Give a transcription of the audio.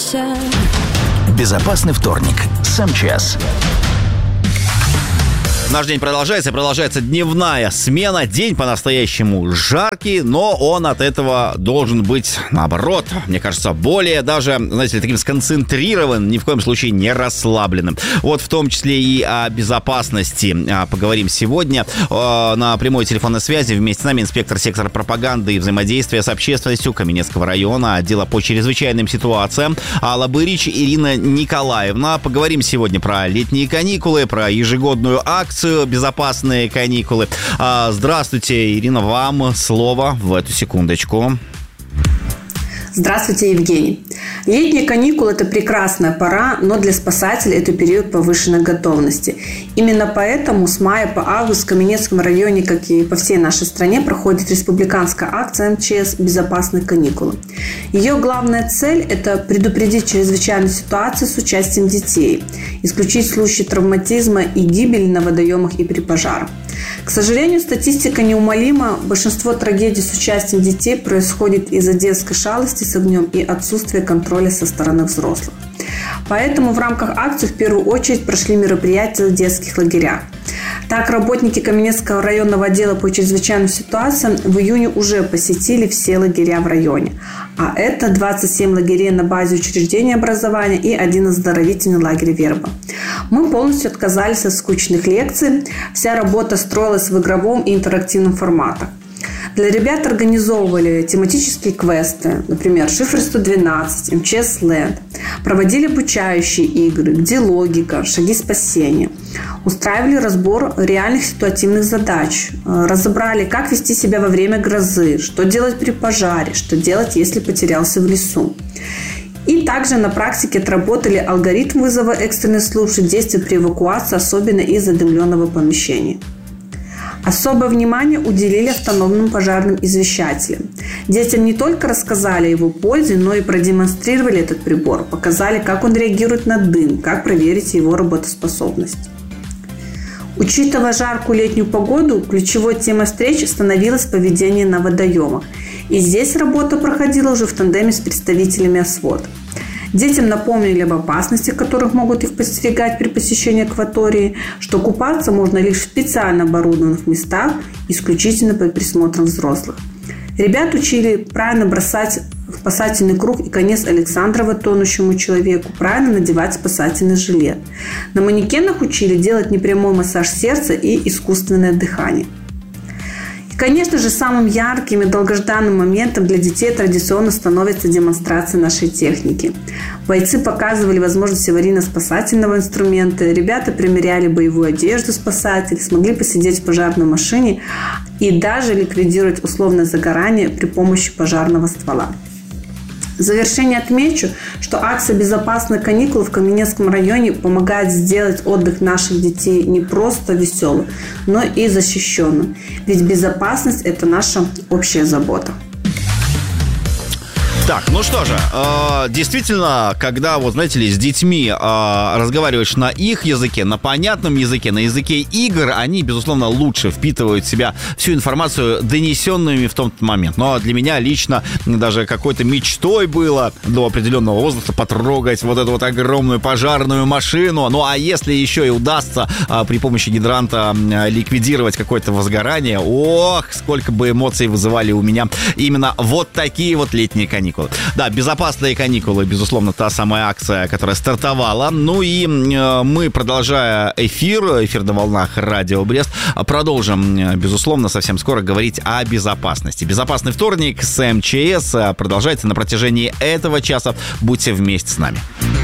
Безопасный вторник с МЧС. Наш день продолжается дневная смена. День по-настоящему жаркий, но он от этого должен быть, наоборот, мне кажется, более даже, знаете ли, таким сконцентрированным, ни в коем случае не расслабленным. Вот в том числе и о безопасности поговорим сегодня. На прямой телефонной связи вместе с нами инспектор сектора пропаганды и взаимодействия с общественностью Каменецкого района, отдела по чрезвычайным ситуациям Алла Бырич, Ирина Николаевна. Поговорим сегодня про летние каникулы, про ежегодную акцию «Безопасные каникулы». Здравствуйте, Ирина, вам слово в эту секундочку. Здравствуйте, Евгений. Летние каникулы – это прекрасная пора, но для спасателей это период повышенной готовности. Именно поэтому с мая по август в Каменецком районе, как и по всей нашей стране, проходит республиканская акция МЧС «Безопасные каникулы». Ее главная цель – это предупредить чрезвычайную ситуацию с участием детей, исключить случаи травматизма и гибели на водоемах и при пожарах. К сожалению, статистика неумолима. Большинство трагедий с участием детей происходит из-за детской шалости с огнем и отсутствия контроля со стороны взрослых. Поэтому в рамках акции в первую очередь прошли мероприятия в детских лагерях. Так, работники Каменецкого районного отдела по чрезвычайным ситуациям в июне уже посетили все лагеря в районе. А это 27 лагерей на базе учреждения образования и один оздоровительный лагерь «Верба». Мы полностью отказались от скучных лекций. Вся работа строилась в игровом и интерактивном форматах. Для ребят организовывали тематические квесты, например, «Шифр 112», «МЧС Ленд». Проводили обучающие игры, где логика, шаги спасения. Устраивали разбор реальных ситуативных задач. Разобрали, как вести себя во время грозы, что делать при пожаре, что делать, если потерялся в лесу. И также на практике отработали алгоритм вызова экстренной службы, действия при эвакуации, особенно из задымленного помещения. Особое внимание уделили автономным пожарным извещателям. Детям не только рассказали о его пользе, но и продемонстрировали этот прибор, показали, как он реагирует на дым, как проверить его работоспособность. Учитывая жаркую летнюю погоду, ключевой темой встреч становилось поведение на водоемах. И здесь работа проходила уже в тандеме с представителями ОСВОД. Детям напомнили об опасностях, которых могут их подстерегать при посещении акватории, что купаться можно лишь в специально оборудованных местах, исключительно под присмотром взрослых. Ребят учили правильно бросать в спасательный круг и конец Александрова тонущему человеку, правильно надевать спасательный жилет. На манекенах учили делать непрямой массаж сердца и искусственное дыхание. Конечно же, самым ярким и долгожданным моментом для детей традиционно становится демонстрация нашей техники. Бойцы показывали возможности аварийно-спасательного инструмента, ребята примеряли боевую одежду спасателей, смогли посидеть в пожарной машине и даже ликвидировать условное загорание при помощи пожарного ствола. В завершение отмечу, что акция «Безопасные каникулы» в Каменецком районе помогает сделать отдых наших детей не просто веселым, но и защищенным. Ведь безопасность – это наша общая забота. Так, ну что же, действительно, когда, вот знаете ли, с детьми разговариваешь на их языке, на понятном языке, на языке игр, они, безусловно, лучше впитывают в себя всю информацию, донесенную в тот момент. Но для меня лично даже какой-то мечтой было до определенного возраста потрогать вот эту вот огромную пожарную машину. Ну, а если еще и удастся при помощи гидранта ликвидировать какое-то возгорание, ох, сколько бы эмоций вызывали у меня именно вот такие вот летние каникулы. Да, «Безопасные каникулы», безусловно, та самая акция, которая стартовала. Ну и мы, продолжая эфир на волнах Радио Брест, продолжим, безусловно, совсем скоро говорить о безопасности. «Безопасный вторник» с МЧС продолжается на протяжении этого часа. Будьте вместе с нами.